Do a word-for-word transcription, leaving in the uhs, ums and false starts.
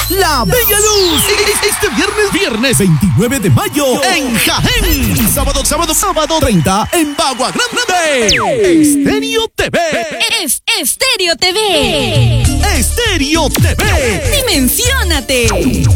La Bella Luz. Este viernes, viernes veintinueve de mayo en Jaén. Y sábado, sábado, sábado treinta en Bagua Grande. Estéreo T V. Es Estéreo T V. Estéreo T V. Dimensiónate.